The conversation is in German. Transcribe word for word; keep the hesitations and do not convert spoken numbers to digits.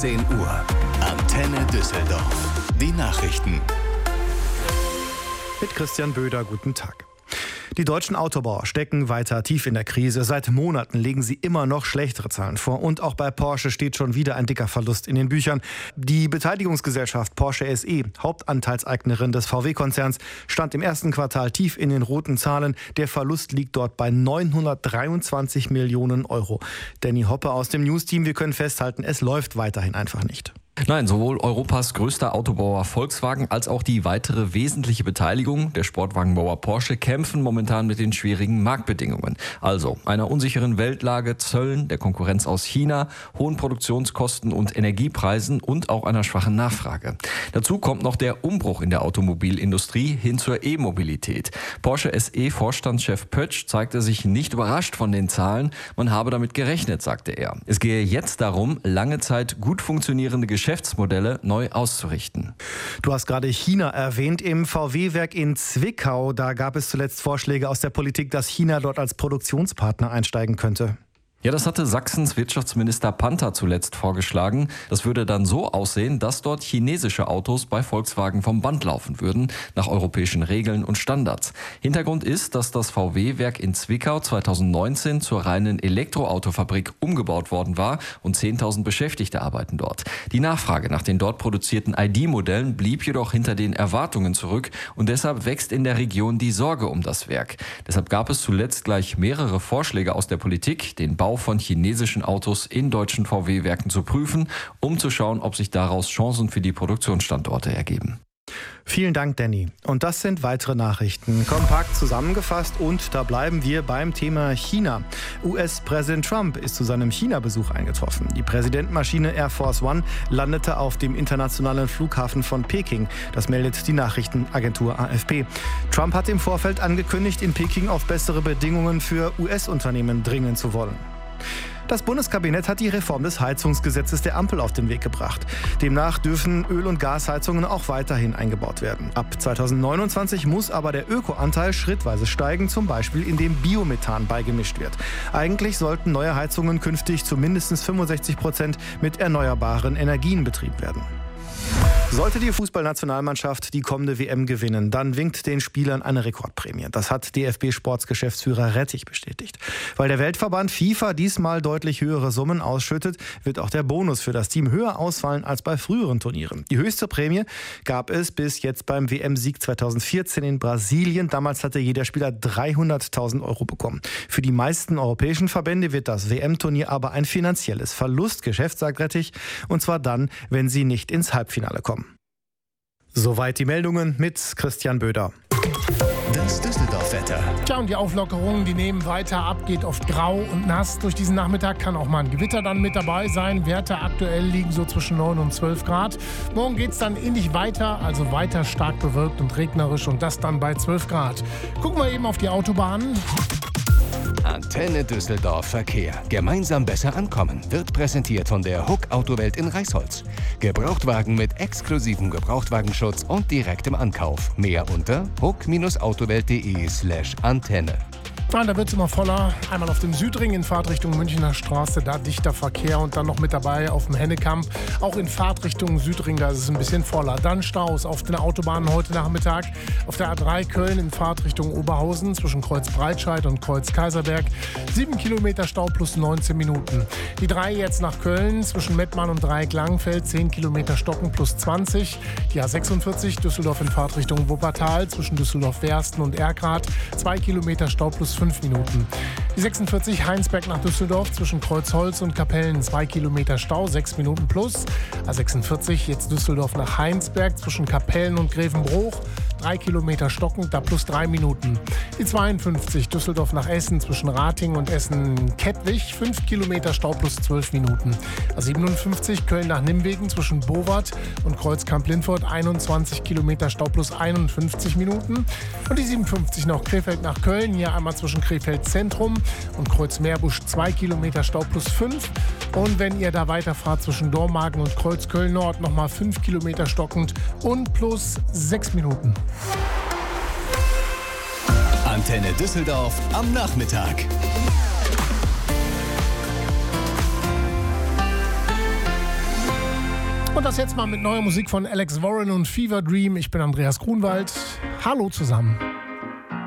achtzehn Uhr. Antenne Düsseldorf. Die Nachrichten. Mit Christian Böder, guten Tag. Die deutschen Autobauer stecken weiter tief in der Krise. Seit Monaten legen sie immer noch schlechtere Zahlen vor. Und auch bei Porsche steht schon wieder ein dicker Verlust in den Büchern. Die Beteiligungsgesellschaft Porsche S E, Hauptanteilseignerin des V W-Konzerns, stand im ersten Quartal tief in den roten Zahlen. Der Verlust liegt dort bei neunhundertdreiundzwanzig Millionen Euro. Danny Hoppe aus dem News-Team, wir können festhalten, es läuft weiterhin einfach nicht. Nein, sowohl Europas größter Autobauer Volkswagen als auch die weitere wesentliche Beteiligung, der Sportwagenbauer Porsche, kämpfen momentan mit den schwierigen Marktbedingungen. Also einer unsicheren Weltlage, Zöllen, der Konkurrenz aus China, hohen Produktionskosten und Energiepreisen und auch einer schwachen Nachfrage. Dazu kommt noch der Umbruch in der Automobilindustrie hin zur E-Mobilität. Porsche S E-Vorstandschef Pötsch zeigte sich nicht überrascht von den Zahlen. Man habe damit gerechnet, sagte er. Es gehe jetzt darum, lange Zeit gut funktionierende Geschäfte Geschäftsmodelle neu auszurichten. Du hast gerade China erwähnt. Im V W-Werk in Zwickau, da gab es zuletzt Vorschläge aus der Politik, dass China dort als Produktionspartner einsteigen könnte. Ja, das hatte Sachsens Wirtschaftsminister Panther zuletzt vorgeschlagen. Das würde dann so aussehen, dass dort chinesische Autos bei Volkswagen vom Band laufen würden, nach europäischen Regeln und Standards. Hintergrund ist, dass das V W-Werk in Zwickau zweitausendneunzehn zur reinen Elektroautofabrik umgebaut worden war und zehntausend Beschäftigte arbeiten dort. Die Nachfrage nach den dort produzierten I D-Modellen blieb jedoch hinter den Erwartungen zurück und deshalb wächst in der Region die Sorge um das Werk. Deshalb gab es zuletzt gleich mehrere Vorschläge aus der Politik, den Bau von chinesischen Autos in deutschen V W-Werken zu prüfen, um zu schauen, ob sich daraus Chancen für die Produktionsstandorte ergeben. Vielen Dank, Danny. Und das sind weitere Nachrichten. Kompakt zusammengefasst und da bleiben wir beim Thema China. U S-Präsident Trump ist zu seinem China-Besuch eingetroffen. Die Präsidentenmaschine Air Force One landete auf dem internationalen Flughafen von Peking. Das meldet die Nachrichtenagentur A F P. Trump hat im Vorfeld angekündigt, in Peking auf bessere Bedingungen für U S-Unternehmen dringen zu wollen. Das Bundeskabinett hat die Reform des Heizungsgesetzes der Ampel auf den Weg gebracht. Demnach dürfen Öl- und Gasheizungen auch weiterhin eingebaut werden. Ab zweitausendneunundzwanzig muss aber der Ökoanteil schrittweise steigen, zum Beispiel indem Biomethan beigemischt wird. Eigentlich sollten neue Heizungen künftig zu mindestens fünfundsechzig Prozent mit erneuerbaren Energien betrieben werden. Sollte die Fußballnationalmannschaft die kommende W M gewinnen, dann winkt den Spielern eine Rekordprämie. Das hat D F B-Sportsgeschäftsführer Rettich bestätigt. Weil der Weltverband FIFA diesmal deutlich höhere Summen ausschüttet, wird auch der Bonus für das Team höher ausfallen als bei früheren Turnieren. Die höchste Prämie gab es bis jetzt beim W M-Sieg zweitausendvierzehn in Brasilien. Damals hatte jeder Spieler dreihunderttausend Euro bekommen. Für die meisten europäischen Verbände wird das W M-Turnier aber ein finanzielles Verlustgeschäft, sagt Rettich. Und zwar dann, wenn sie nicht ins Halbfinale kommen. Soweit die Meldungen mit Christian Böder. Das Düsseldorf-Wetter. Tja, und die Auflockerungen, die nehmen weiter ab, geht oft grau und nass. Durch diesen Nachmittag kann auch mal ein Gewitter dann mit dabei sein. Werte aktuell liegen so zwischen neun und zwölf Grad. Morgen geht es dann ähnlich weiter, also weiter stark bewölkt und regnerisch und das dann bei zwölf Grad. Gucken wir eben auf die Autobahnen. Antenne Düsseldorf Verkehr. Gemeinsam besser ankommen. Wird präsentiert von der Huck Autowelt in Reisholz. Gebrauchtwagen mit exklusivem Gebrauchtwagenschutz und direktem Ankauf. Mehr unter huck-autowelt.de slash Antenne. Ja, da wird es immer voller. Einmal auf dem Südring in Fahrtrichtung Münchner Straße, da dichter Verkehr und dann noch mit dabei auf dem Hennekamp. Auch in Fahrtrichtung Südring, da ist es ein bisschen voller. Dann Staus auf den Autobahnen heute Nachmittag. Auf der A drei Köln in Fahrtrichtung Oberhausen zwischen Kreuz Breitscheid und Kreuz Kaiserberg. sieben Kilometer Stau plus neunzehn Minuten. Die drei jetzt nach Köln zwischen Mettmann und Dreieck-Langenfeld. zehn Kilometer Stocken plus zwanzig. Die A sechsundvierzig Düsseldorf in Fahrtrichtung Wuppertal zwischen Düsseldorf-Wersten und Erkrath. zwei Kilometer Stau plus fünf Minuten. Die sechsundvierzig Heinsberg nach Düsseldorf zwischen Kreuzholz und Kapellen. zwei Kilometer Stau, sechs Minuten plus. A sechsundvierzig jetzt Düsseldorf nach Heinsberg zwischen Kapellen und Grevenbruch. drei Kilometer stockend, da plus drei Minuten. Die zweiundfünfzig Düsseldorf nach Essen zwischen Rating und Essen-Kettwig. fünf Kilometer Stau plus zwölf Minuten. A siebenundfünfzig Köln nach Nimwegen zwischen Bowart und Kreuzkamp-Lindfort. einundzwanzig Kilometer Stau plus einundfünfzig Minuten. Und die siebenundfünfzig noch Krefeld nach Köln. Hier einmal zwischen Krefeld Zentrum und Kreuz-Meerbusch zwei Kilometer Stau plus fünf. Und wenn ihr da weiterfahrt zwischen Dormagen und Kreuz-Köln Nord, nochmal fünf Kilometer stockend und plus sechs Minuten. Antenne Düsseldorf am Nachmittag. Und das jetzt mal mit neuer Musik von Alex Warren und Fever Dream. Ich bin Andreas Grunwald. Hallo zusammen.